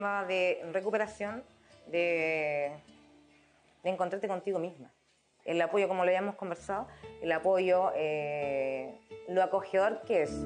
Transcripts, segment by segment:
de recuperación, de encontrarte contigo misma. El apoyo, como lo habíamos conversado, el apoyo, lo acogedor que es.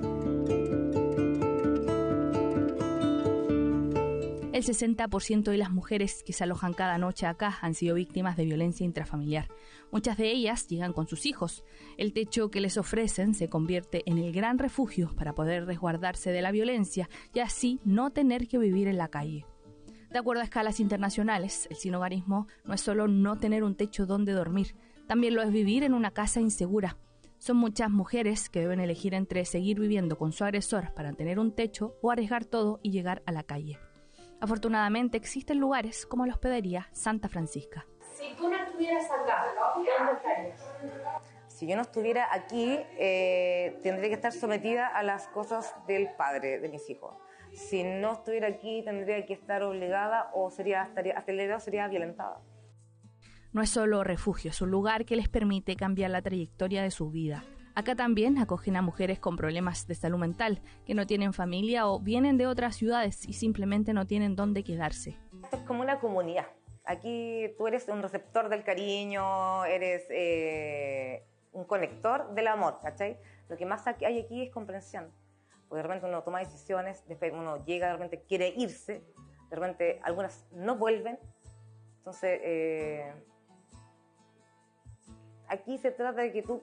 El 60% de las mujeres que se alojan cada noche acá han sido víctimas de violencia intrafamiliar. Muchas de ellas llegan con sus hijos. El techo que les ofrecen se convierte en el gran refugio para poder resguardarse de la violencia y así no tener que vivir en la calle. De acuerdo a escalas internacionales, el sinhogarismo no es solo no tener un techo donde dormir, también lo es vivir en una casa insegura. Son muchas mujeres que deben elegir entre seguir viviendo con su agresor para tener un techo o arriesgar todo y llegar a la calle. Afortunadamente existen lugares como la hospedería Santa Francisca. Si tú no estuvieras acá, ¿dónde estarías? Si yo no estuviera aquí, tendría que estar sometida a las cosas del padre de mis hijos. Si no estuviera aquí, tendría que estar obligada o hasta el día de hoy sería violentada. No es solo refugio, es un lugar que les permite cambiar la trayectoria de su vida. Acá también acogen a mujeres con problemas de salud mental, que no tienen familia o vienen de otras ciudades y simplemente no tienen dónde quedarse. Esto es como una comunidad. Aquí tú eres un receptor del cariño, eres un conector del amor, ¿cachai? Lo que más hay aquí es comprensión. Porque de repente uno toma decisiones, después uno llega, de repente quiere irse, de repente algunas no vuelven. Entonces, aquí se trata de que tú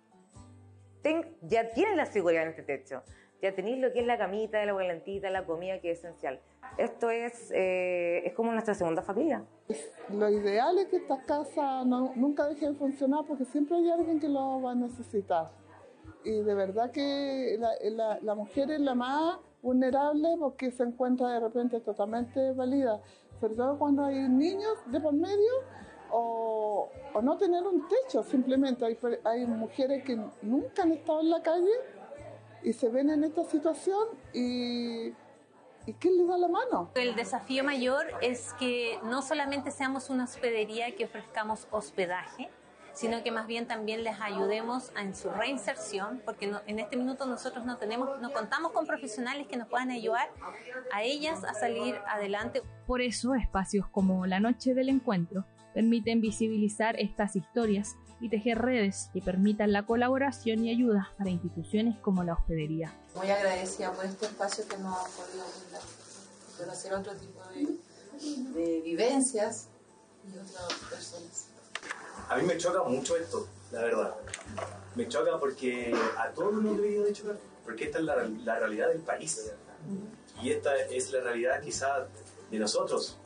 ya tienes la seguridad en este techo, ya tenéis lo que es la camita, el agua calentita, la comida, que es esencial. Esto es como nuestra segunda familia. Lo ideal es que estas casas nunca dejen de funcionar porque siempre hay alguien que lo va a necesitar. Y de verdad que la mujer es la más vulnerable porque se encuentra de repente totalmente válida, sobre todo cuando hay niños de por medio o no tener un techo. Simplemente hay mujeres que nunca han estado en la calle y se ven en esta situación y ¿quién les da la mano? El desafío mayor es que no solamente seamos una hospedería que ofrezcamos hospedaje, sino que más bien también les ayudemos en su reinserción, porque en este minuto nosotros no contamos con profesionales que nos puedan ayudar a ellas a salir adelante. Por eso, espacios como la Noche del Encuentro permiten visibilizar estas historias y tejer redes que permitan la colaboración y ayuda para instituciones como la hospedería. Muy agradecida por este espacio que nos ha podido brindar, conocer otro tipo de vivencias y otras personas. A mí me choca mucho esto, la verdad. Me choca porque a todos nos debería de chocar, porque esta es la realidad del país. Y esta es la realidad quizá de nosotros.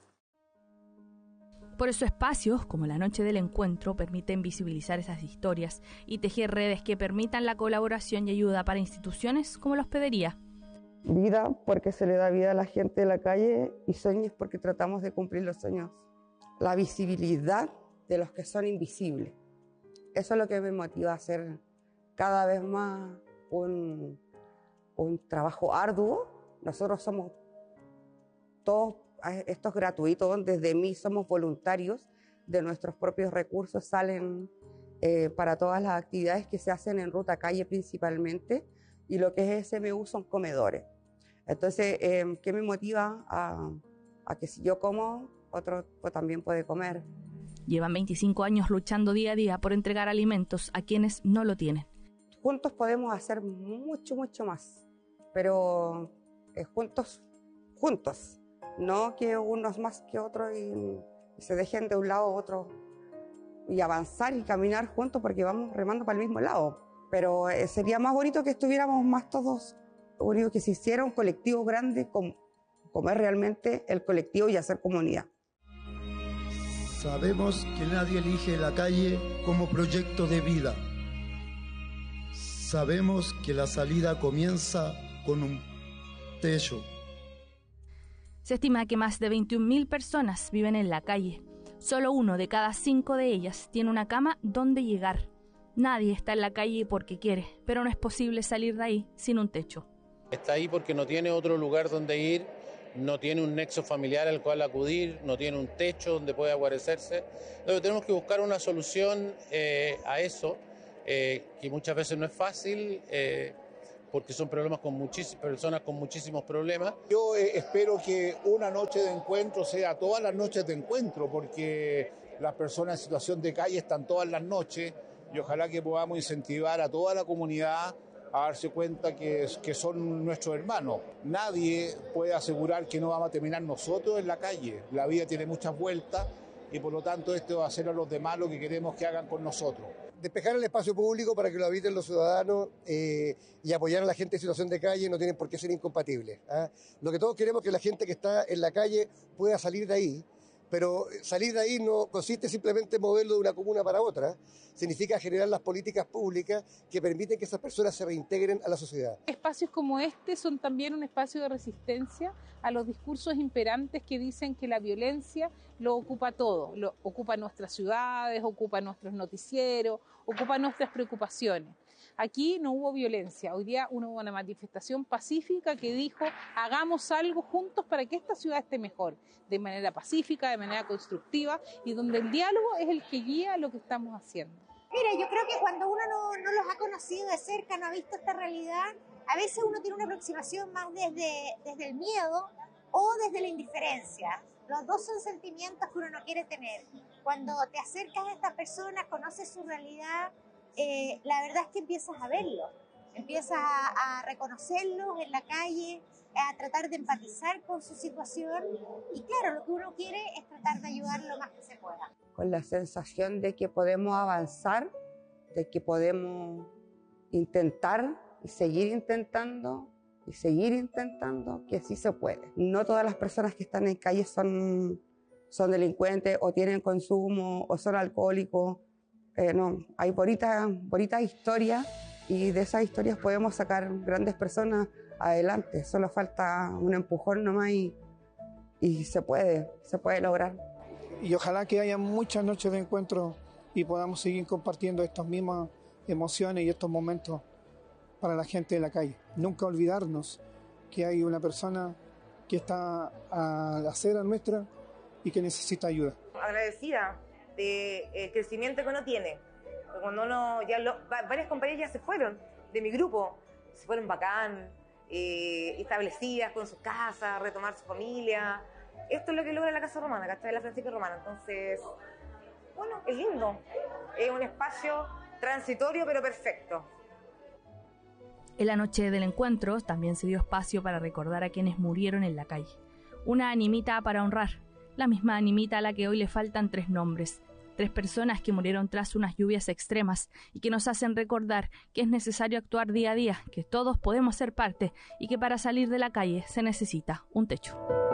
Por eso espacios como la Noche del Encuentro permiten visibilizar esas historias y tejer redes que permitan la colaboración y ayuda para instituciones como la hospedería. Vida porque se le da vida a la gente de la calle y sueños porque tratamos de cumplir los sueños. La visibilidad de los que son invisibles. Eso es lo que me motiva a hacer cada vez más un trabajo arduo. Nosotros somos todos, esto es gratuito, desde mí somos voluntarios, de nuestros propios recursos salen para todas las actividades que se hacen en Ruta Calle principalmente, y lo que es SMU son comedores. Entonces, ¿qué me motiva a que si yo como, otro pues, también puede comer? Llevan 25 años luchando día a día por entregar alimentos a quienes no lo tienen. Juntos podemos hacer mucho, mucho más, pero juntos, no que unos más que otros y se dejen de un lado a otro y avanzar y caminar juntos porque vamos remando para el mismo lado. Pero sería más bonito que estuviéramos más todos unidos, que se hiciera un colectivo grande como es realmente el colectivo y hacer comunidad. Sabemos que nadie elige la calle como proyecto de vida. Sabemos que la salida comienza con un techo. Se estima que más de 21.000 personas viven en la calle. Solo 1 de cada 5 de ellas tiene una cama donde llegar. Nadie está en la calle porque quiere, pero no es posible salir de ahí sin un techo. Está ahí porque no tiene otro lugar donde ir, no tiene un nexo familiar al cual acudir, no tiene un techo donde pueda guarecerse. Entonces tenemos que buscar una solución a eso, que muchas veces no es fácil, porque son problemas con personas con muchísimos problemas. Yo espero que una noche de encuentro sea todas las noches de encuentro, porque las personas en situación de calle están todas las noches, y ojalá que podamos incentivar a toda la comunidad a darse cuenta que son nuestros hermanos. Nadie puede asegurar que no vamos a terminar nosotros en la calle. La vida tiene muchas vueltas y por lo tanto esto va a hacer a los demás lo que queremos que hagan con nosotros. Despejar el espacio público para que lo habiten los ciudadanos y apoyar a la gente en situación de calle no tienen por qué ser incompatibles. Lo que todos queremos es que la gente que está en la calle pueda salir de ahí, pero salir de ahí no consiste simplemente en moverlo de una comuna para otra, significa generar las políticas públicas que permiten que esas personas se reintegren a la sociedad. Espacios como este son también un espacio de resistencia a los discursos imperantes que dicen que la violencia lo ocupa todo, lo ocupa nuestras ciudades, ocupa nuestros noticieros, ocupa nuestras preocupaciones. Aquí no hubo violencia, hoy día hubo una manifestación pacífica que dijo hagamos algo juntos para que esta ciudad esté mejor, de manera pacífica, de manera constructiva y donde el diálogo es el que guía lo que estamos haciendo. Mira, yo creo que cuando uno no los ha conocido de cerca, no ha visto esta realidad, a veces uno tiene una aproximación más desde el miedo o desde la indiferencia. Los dos son sentimientos que uno no quiere tener. Cuando te acercas a estas personas, conoces su realidad, la verdad es que empiezas a verlos, empiezas a reconocerlos en la calle, a tratar de empatizar con su situación y claro, lo que uno quiere es tratar de ayudar lo más que se pueda. Con la sensación de que podemos avanzar, de que podemos intentar y seguir intentando, que sí se puede. No todas las personas que están en calle son delincuentes o tienen consumo o son alcohólicos. No, hay bonitas historias y de esas historias podemos sacar grandes personas adelante. Solo falta un empujón nomás y se puede lograr. Y ojalá que haya muchas noches de encuentro y podamos seguir compartiendo estas mismas emociones y estos momentos para la gente de la calle. Nunca olvidarnos que hay una persona que está a la acera nuestra y que necesita ayuda. Agradecida del crecimiento que uno tiene. Cuando varias compañeras ya se fueron de mi grupo, se fueron bacán, establecidas con sus casas, retomar su familia. Esto es lo que logra la Casa Romana, ¿cachai? La Francisca Romana. Entonces, bueno, es lindo. Es un espacio transitorio pero perfecto. En la noche del encuentro también se dio espacio para recordar a quienes murieron en la calle. Una animita para honrar, la misma animita a la que hoy le faltan 3 nombres. 3 personas que murieron tras unas lluvias extremas y que nos hacen recordar que es necesario actuar día a día, que todos podemos ser parte y que para salir de la calle se necesita un techo.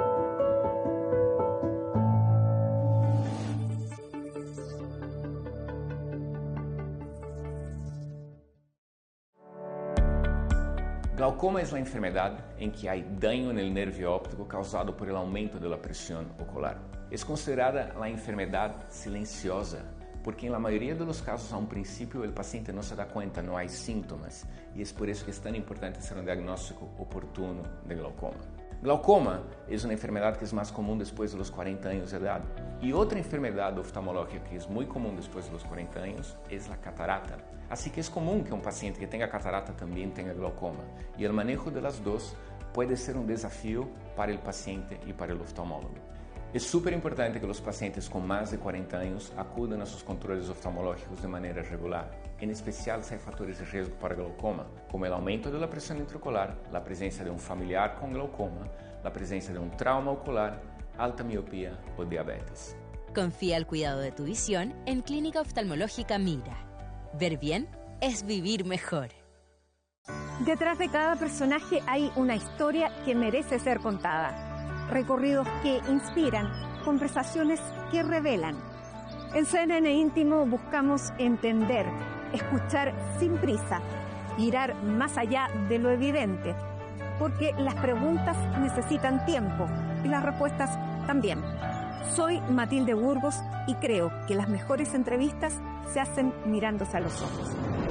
Glaucoma es la enfermedad en que hay daño en el nervio óptico causado por el aumento de la presión ocular. Es considerada la enfermedad silenciosa, porque en la mayoría de los casos a un principio el paciente no se da cuenta, no hay síntomas, y es por eso que es tan importante hacer un diagnóstico oportuno de glaucoma. Glaucoma es una enfermedad que es más común después de los 40 años de edad. Y otra enfermedad oftalmológica que es muy común después de los 40 años es la catarata. Así que es común que un paciente que tenga catarata también tenga glaucoma. Y el manejo de las dos puede ser un desafío para el paciente y para el oftalmólogo. Es súper importante que los pacientes con más de 40 años acudan a sus controles oftalmológicos de manera regular, en especial si hay factores de riesgo para glaucoma, como el aumento de la presión intraocular, la presencia de un familiar con glaucoma, la presencia de un trauma ocular, alta miopía o diabetes. Confía el cuidado de tu visión en Clínica Oftalmológica Mira. Ver bien es vivir mejor. Detrás de cada personaje hay una historia que merece ser contada. Recorridos que inspiran, conversaciones que revelan. En CNN Íntimo buscamos entender, escuchar sin prisa, mirar más allá de lo evidente, porque las preguntas necesitan tiempo y las respuestas también. Soy Matilde Burgos y creo que las mejores entrevistas se hacen mirándose a los ojos.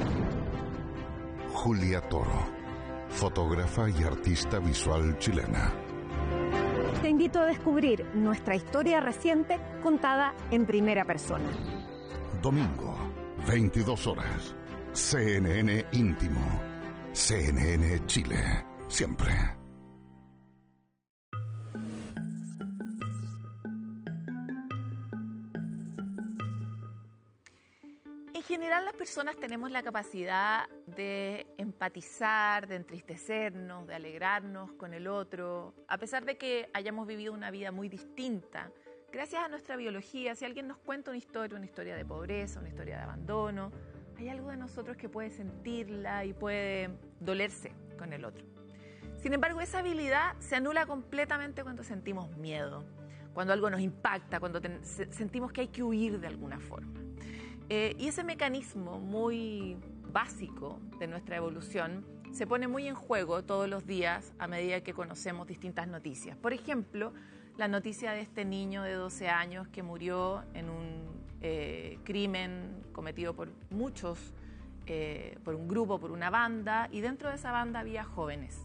Julia Toro, fotógrafa y artista visual chilena. Te invito a descubrir nuestra historia reciente contada en primera persona. Domingo, 22 horas. CNN Íntimo. CNN Chile, siempre. En general, las personas tenemos la capacidad de empatizar, de entristecernos, de alegrarnos con el otro, a pesar de que hayamos vivido una vida muy distinta. Gracias a nuestra biología, si alguien nos cuenta una historia de pobreza, una historia de abandono, hay algo de nosotros que puede sentirla y puede dolerse con el otro. Sin embargo, esa habilidad se anula completamente cuando sentimos miedo, cuando algo nos impacta, cuando sentimos que hay que huir de alguna forma. Y ese mecanismo muy básico de nuestra evolución se pone muy en juego todos los días a medida que conocemos distintas noticias. Por ejemplo, la noticia de este niño de 12 años que murió en un crimen cometido por muchos, por un grupo, por una banda, y dentro de esa banda había jóvenes.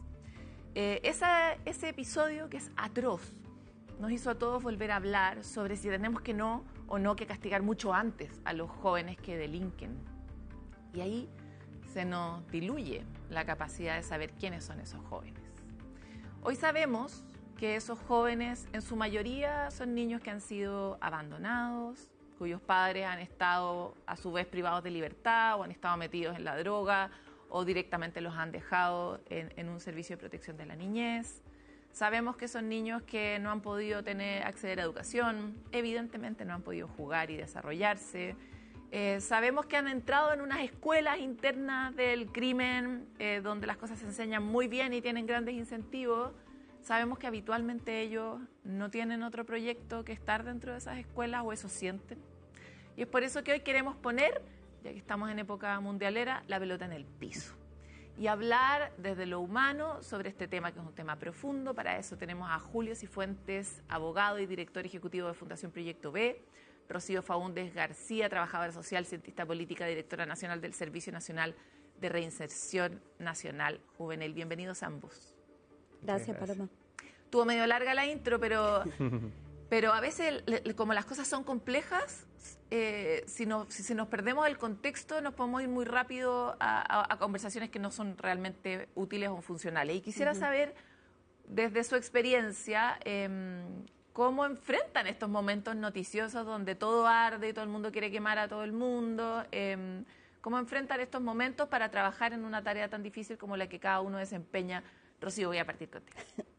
Ese episodio, que es atroz, nos hizo a todos volver a hablar sobre si tenemos que no castigar mucho antes a los jóvenes que delinquen. Y ahí se nos diluye la capacidad de saber quiénes son esos jóvenes. Hoy sabemos que esos jóvenes en su mayoría son niños que han sido abandonados, cuyos padres han estado a su vez privados de libertad o han estado metidos en la droga o directamente los han dejado en un servicio de protección de la niñez. Sabemos que son niños que no han podido acceder a educación, evidentemente no han podido jugar y desarrollarse. Sabemos que han entrado en unas escuelas internas del crimen donde las cosas se enseñan muy bien y tienen grandes incentivos. Sabemos que habitualmente ellos no tienen otro proyecto que estar dentro de esas escuelas, o eso sienten. Y es por eso que hoy queremos poner, ya que estamos en época mundialera, la pelota en el piso y hablar desde lo humano sobre este tema, que es un tema profundo. Para eso tenemos a Julio Cifuentes, abogado y director ejecutivo de Fundación Proyecto B, Rocío Faúndez García, trabajadora social, cientista política, directora nacional del Servicio Nacional de Reinserción Nacional Juvenil. Bienvenidos ambos. Gracias, Paloma. Estuvo medio larga la intro, pero a veces, como las cosas son complejas, si nos perdemos el contexto, nos podemos ir muy rápido a conversaciones que no son realmente útiles o funcionales. Y quisiera saber, desde su experiencia, cómo enfrentan estos momentos noticiosos donde todo arde y todo el mundo quiere quemar a todo el mundo. ¿Cómo enfrentan estos momentos para trabajar en una tarea tan difícil como la que cada uno desempeña? Rocío, voy a partir contigo.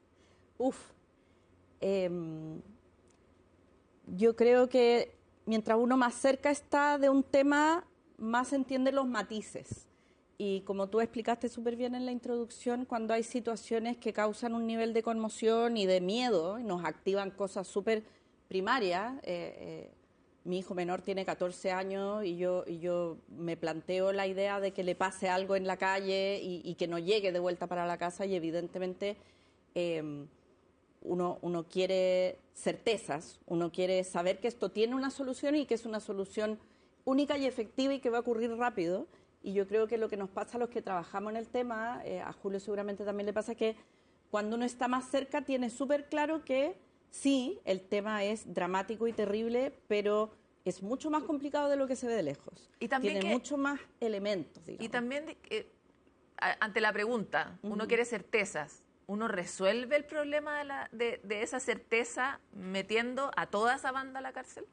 Yo creo que mientras uno más cerca está de un tema, más entiende los matices. Y como tú explicaste súper bien en la introducción, cuando hay situaciones que causan un nivel de conmoción y de miedo, y nos activan cosas súper primarias. Mi hijo menor tiene 14 años y yo me planteo la idea de que le pase algo en la calle y que no llegue de vuelta para la casa, y evidentemente uno quiere certezas, uno quiere saber que esto tiene una solución y que es una solución única y efectiva y que va a ocurrir rápido. Y yo creo que lo que nos pasa a los que trabajamos en el tema, a Julio seguramente también le pasa, que cuando uno está más cerca tiene súper claro que sí, el tema es dramático y terrible, pero es mucho más complicado de lo que se ve de lejos. Y también tiene mucho más elementos, digamos. Y también, ante la pregunta, uno quiere certezas. ¿Uno resuelve el problema de esa certeza metiendo a toda esa banda a la cárcel?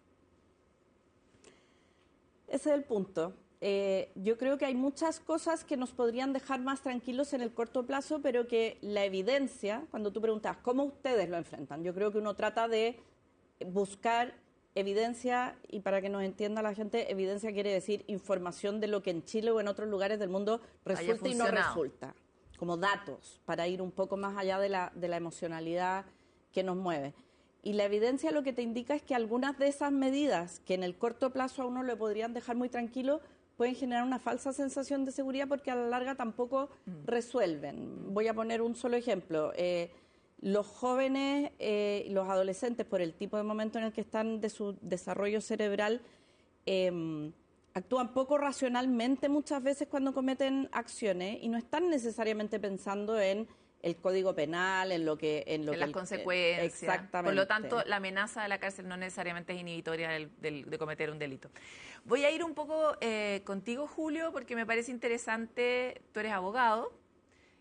Ese es el punto. Yo creo que hay muchas cosas que nos podrían dejar más tranquilos en el corto plazo, pero que la evidencia, cuando tú preguntas cómo ustedes lo enfrentan, yo creo que uno trata de buscar evidencia, y para que nos entienda la gente, evidencia quiere decir información de lo que en Chile o en otros lugares del mundo resulta y no resulta, como datos, para ir un poco más allá de la emocionalidad que nos mueve. Y la evidencia lo que te indica es que algunas de esas medidas que en el corto plazo a uno le podrían dejar muy tranquilo pueden generar una falsa sensación de seguridad, porque a la larga tampoco resuelven. Voy a poner un solo ejemplo. Los jóvenes, los adolescentes, por el tipo de momento en el que están de su desarrollo cerebral, actúan poco racionalmente muchas veces cuando cometen acciones y no están necesariamente pensando en el Código Penal, en las consecuencias. Exactamente. Por lo tanto, la amenaza de la cárcel no necesariamente es inhibitoria de cometer un delito. Voy a ir un poco contigo, Julio, porque me parece interesante. Tú eres abogado,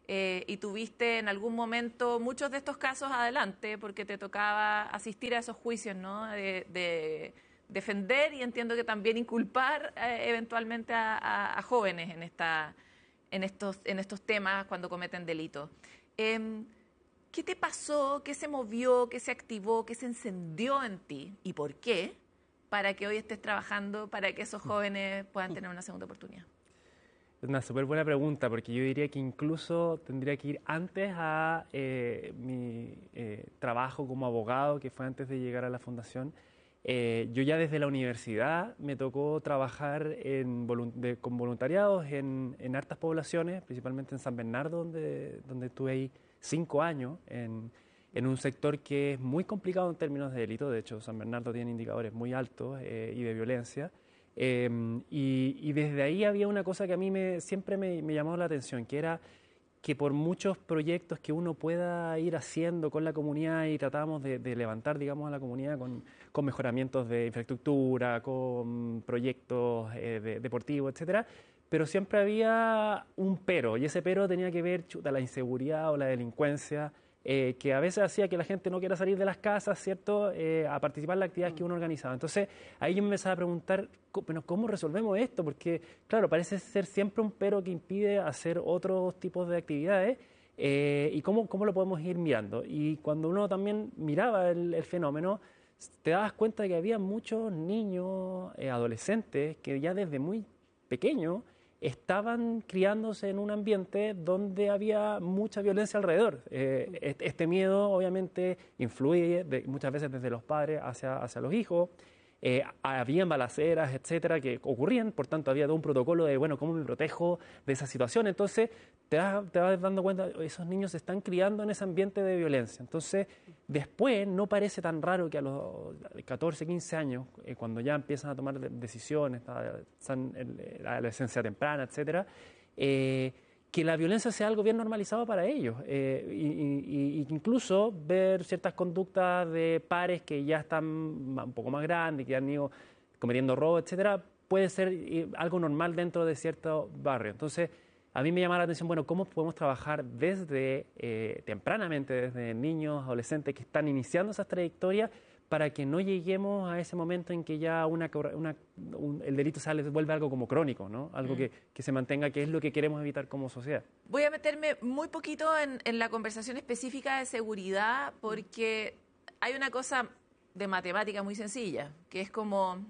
y tuviste en algún momento muchos de estos casos adelante porque te tocaba asistir a esos juicios, ¿no? De defender y entiendo que también inculpar eventualmente a jóvenes en estos temas cuando cometen delitos. ¿Qué te pasó? ¿Qué se movió? ¿Qué se activó? ¿Qué se encendió en ti? ¿Y por qué? Para que hoy estés trabajando para que esos jóvenes puedan tener una segunda oportunidad. Es una súper buena pregunta, porque yo diría que incluso tendría que ir antes a mi trabajo como abogado, que fue antes de llegar a la fundación. Yo ya desde la universidad me tocó trabajar con voluntariados en hartas poblaciones, principalmente en San Bernardo, donde estuve ahí 5 años, en un sector que es muy complicado en términos de delito. De hecho, San Bernardo tiene indicadores muy altos y de violencia. Y desde ahí había una cosa que a mí siempre me llamó la atención, que era que por muchos proyectos que uno pueda ir haciendo con la comunidad, y tratamos de levantar, digamos, a la comunidad con mejoramientos de infraestructura, con proyectos deportivos, etcétera, pero siempre había un pero, y ese pero tenía que ver la inseguridad o la delincuencia, que a veces hacía que la gente no quiera salir de las casas, ¿cierto?, a participar en las actividades que uno organizaba. Entonces, ahí yo me empezaba a preguntar, bueno, ¿cómo resolvemos esto? Porque, claro, parece ser siempre un pero que impide hacer otros tipos de actividades, y cómo lo podemos ir mirando. Y cuando uno también miraba el fenómeno, te dabas cuenta de que había muchos niños, adolescentes, que ya desde muy pequeños estaban criándose en un ambiente donde había mucha violencia alrededor. Este miedo obviamente influye muchas veces desde los padres hacia los hijos. Habían balaceras, etcétera, que ocurrían, por tanto había todo un protocolo de, bueno, ¿cómo me protejo de esa situación? Entonces te vas dando cuenta, esos niños se están criando en ese ambiente de violencia. Entonces después no parece tan raro que a los 14, 15 años, cuando ya empiezan a tomar decisiones, la adolescencia temprana, etcétera, que la violencia sea algo bien normalizado para ellos, y incluso ver ciertas conductas de pares que ya están un poco más grandes, que han ido cometiendo robos, etcétera, puede ser algo normal dentro de cierto barrio. Entonces, a mí me llama la atención, bueno, cómo podemos trabajar desde tempranamente, desde niños, adolescentes que están iniciando esas trayectorias, para que no lleguemos a ese momento en que ya el delito vuelve algo como crónico, ¿no? Algo que se mantenga, que es lo que queremos evitar como sociedad. Voy a meterme muy poquito en la conversación específica de seguridad, porque hay una cosa de matemática muy sencilla, que es como,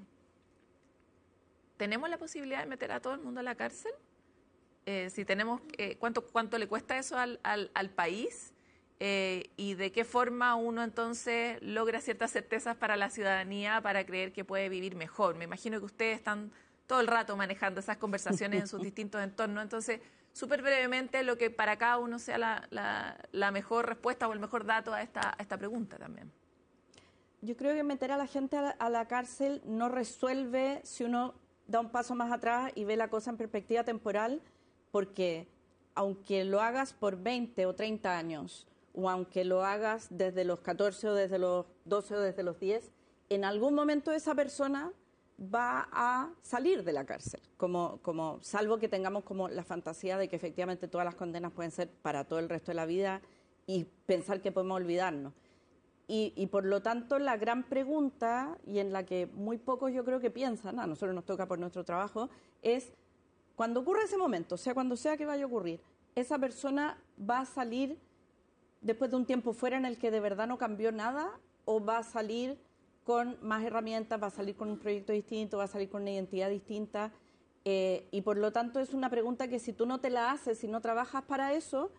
¿tenemos la posibilidad de meter a todo el mundo a la cárcel? Si tenemos, ¿cuánto le cuesta eso al país? Y de qué forma uno entonces logra ciertas certezas para la ciudadanía para creer que puede vivir mejor. Me imagino que ustedes están todo el rato manejando esas conversaciones en sus distintos entornos. Entonces, súper brevemente, lo que para cada uno sea la mejor respuesta o el mejor dato a esta pregunta también. Yo creo que meter a la gente a la cárcel no resuelve si uno da un paso más atrás y ve la cosa en perspectiva temporal, porque aunque lo hagas por 20 o 30 años, o aunque lo hagas desde los 14 o desde los 12 o desde los 10, en algún momento esa persona va a salir de la cárcel, salvo que tengamos como la fantasía de que efectivamente todas las condenas pueden ser para todo el resto de la vida y pensar que podemos olvidarnos. Y por lo tanto la gran pregunta, y en la que muy pocos yo creo que piensan, a nosotros nos toca por nuestro trabajo, es cuando ocurre ese momento, sea cuando sea que vaya a ocurrir, esa persona va a salir después de un tiempo fuera en el que de verdad no cambió nada, o va a salir con más herramientas, va a salir con un proyecto distinto, va a salir con una identidad distinta, y por lo tanto es una pregunta que si tú no te la haces, si no trabajas para eso,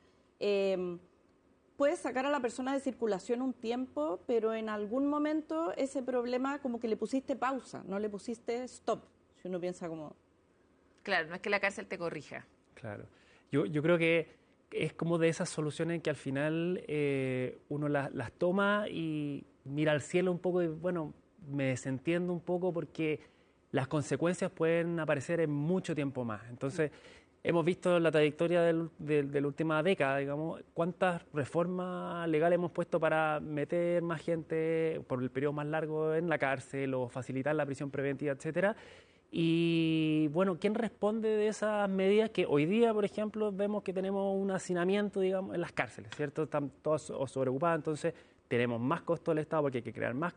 puedes sacar a la persona de circulación un tiempo, pero en algún momento ese problema como que le pusiste pausa, no le pusiste stop, si uno piensa como... Claro, no es que la cárcel te corrija. Claro. Yo creo que es como de esas soluciones que al final uno las toma y mira al cielo un poco y, bueno, me desentiendo un poco porque las consecuencias pueden aparecer en mucho tiempo más. Entonces, hemos visto la trayectoria de la última década, digamos, cuántas reformas legales hemos puesto para meter más gente por el periodo más largo en la cárcel o facilitar la prisión preventiva, etcétera. Y bueno, ¿quién responde de esas medidas que hoy día, por ejemplo, vemos que tenemos un hacinamiento, digamos, en las cárceles, ¿cierto? Están todos sobreocupados, entonces tenemos más costo del Estado porque hay que crear más